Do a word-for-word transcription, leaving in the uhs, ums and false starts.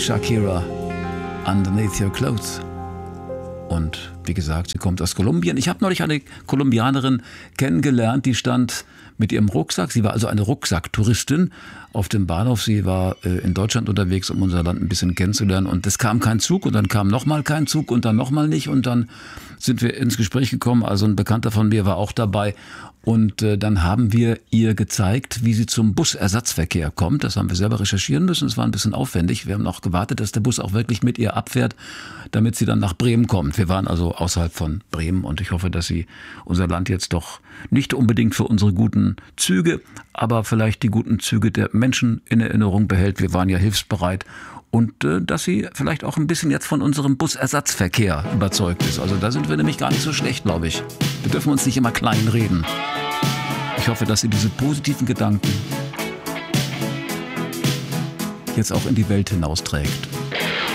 Shakira, Underneath Your Clothes. Und wie gesagt, sie kommt aus Kolumbien. Ich habe neulich eine Kolumbianerin kennengelernt, die stand mit ihrem Rucksack. Sie war also eine Rucksacktouristin auf dem Bahnhof. Sie war äh, in Deutschland unterwegs, um unser Land ein bisschen kennenzulernen. Und es kam kein Zug und dann kam nochmal kein Zug und dann nochmal nicht. Und dann sind wir ins Gespräch gekommen. Also ein Bekannter von mir war auch dabei. Und äh, dann haben wir ihr gezeigt, wie sie zum Busersatzverkehr kommt. Das haben wir selber recherchieren müssen. Es war ein bisschen aufwendig. Wir haben noch gewartet, dass der Bus auch wirklich mit ihr abfährt, damit sie dann nach Bremen kommt. Wir waren also außerhalb von Bremen und ich hoffe, dass sie unser Land jetzt doch nicht unbedingt für unsere guten Züge, aber vielleicht die guten Züge der Menschen in Erinnerung behält. Wir waren ja hilfsbereit. Und äh, dass sie vielleicht auch ein bisschen jetzt von unserem Busersatzverkehr überzeugt ist. Also da sind wir nämlich gar nicht so schlecht, glaube ich. Wir dürfen uns nicht immer klein reden. Ich hoffe, dass sie diese positiven Gedanken jetzt auch in die Welt hinausträgt.